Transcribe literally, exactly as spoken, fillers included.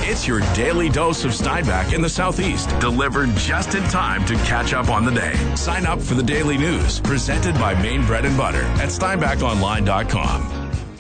It's your daily dose of Steinbach in the Southeast, delivered just in time to catch up on the day. Sign up for the daily news, presented by Maine Bread and Butter at steinbach online dot com.